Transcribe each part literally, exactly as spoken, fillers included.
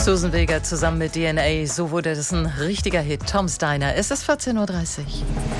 Susan Vega zusammen mit D N A, so wurde das ein richtiger Hit. Tom Steiner, es ist vierzehn Uhr dreißig.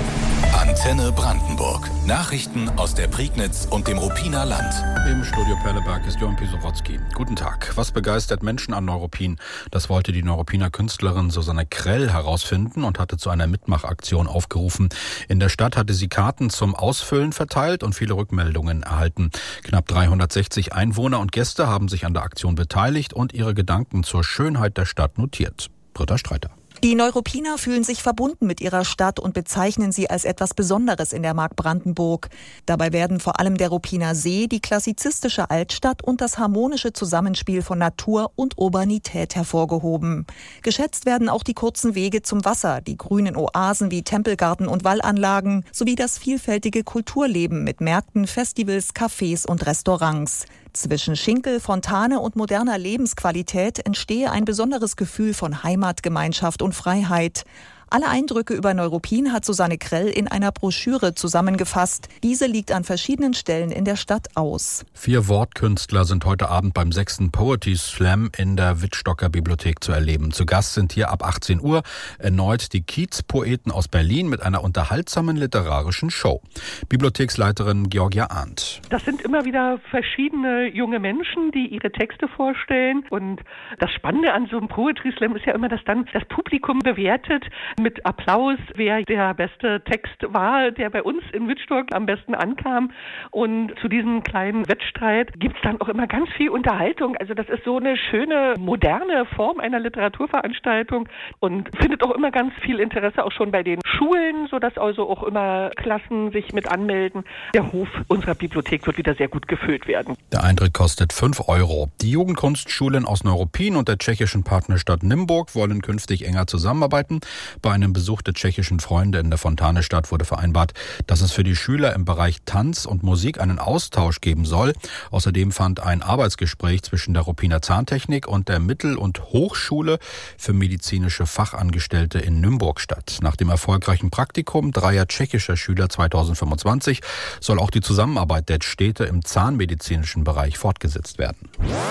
Antenne Brandenburg. Nachrichten aus der Prignitz und dem Ruppiner Land. Im Studio Perleberg ist Jörn Pisowotski. Guten Tag. Was begeistert Menschen an Neuruppin? Das wollte die Neuruppiner Künstlerin Susanne Krell herausfinden und hatte zu einer Mitmachaktion aufgerufen. In der Stadt hatte sie Karten zum Ausfüllen verteilt und viele Rückmeldungen erhalten. Knapp dreihundertsechzig Einwohner und Gäste haben sich an der Aktion beteiligt und ihre Gedanken zur Schönheit der Stadt notiert. Britta Streiter. Die Neuruppiner fühlen sich verbunden mit ihrer Stadt und bezeichnen sie als etwas Besonderes in der Mark Brandenburg. Dabei werden vor allem der Ruppiner See, die klassizistische Altstadt und das harmonische Zusammenspiel von Natur und Urbanität hervorgehoben. Geschätzt werden auch die kurzen Wege zum Wasser, die grünen Oasen wie Tempelgarten und Wallanlagen sowie das vielfältige Kulturleben mit Märkten, Festivals, Cafés und Restaurants. Zwischen Schinkel, Fontane und moderner Lebensqualität entstehe ein besonderes Gefühl von Heimat, Gemeinschaft und Freiheit. Alle Eindrücke über Neuruppin hat Susanne Krell in einer Broschüre zusammengefasst. Diese liegt an verschiedenen Stellen in der Stadt aus. Vier Wortkünstler sind heute Abend beim sechsten Poetry Slam in der Wittstocker Bibliothek zu erleben. Zu Gast sind hier ab achtzehn Uhr erneut die Kiez-Poeten aus Berlin mit einer unterhaltsamen literarischen Show. Bibliotheksleiterin Georgia Arndt. Das sind immer wieder verschiedene junge Menschen, die ihre Texte vorstellen. Und das Spannende an so einem Poetry Slam ist ja immer, dass dann das Publikum bewertet, mit Applaus, wer der beste Text war, der bei uns in Wittstock am besten ankam. Und zu diesem kleinen Wettstreit gibt es dann auch immer ganz viel Unterhaltung. Also das ist so eine schöne, moderne Form einer Literaturveranstaltung und findet auch immer ganz viel Interesse auch schon bei den Schulen, sodass also auch immer Klassen sich mit anmelden. Der Hof unserer Bibliothek wird wieder sehr gut gefüllt werden. Der Eintritt kostet fünf Euro. Die Jugendkunstschulen aus Neuruppin und der tschechischen Partnerstadt Nymburk wollen künftig enger zusammenarbeiten. Bei einem Besuch der tschechischen Freunde in der Fontanestadt wurde vereinbart, dass es für die Schüler im Bereich Tanz und Musik einen Austausch geben soll. Außerdem fand ein Arbeitsgespräch zwischen der Ruppiner Zahntechnik und der Mittel- und Hochschule für medizinische Fachangestellte in Nymburk statt. Nach dem erfolgreichen Praktikum dreier tschechischer Schüler zweitausendfünfundzwanzig soll auch die Zusammenarbeit der Städte im zahnmedizinischen Bereich fortgesetzt werden.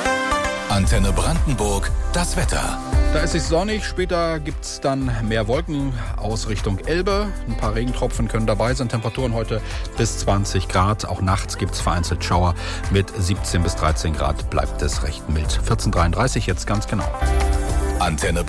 Antenne Brandenburg, das Wetter. Da ist es sonnig, später gibt es dann mehr Wolken aus Richtung Elbe. Ein paar Regentropfen können dabei sein. Temperaturen heute bis zwanzig Grad. Auch nachts gibt es vereinzelt Schauer. Mit siebzehn bis dreizehn Grad bleibt es recht mild. vierzehn Uhr dreiunddreißig jetzt ganz genau. Antenne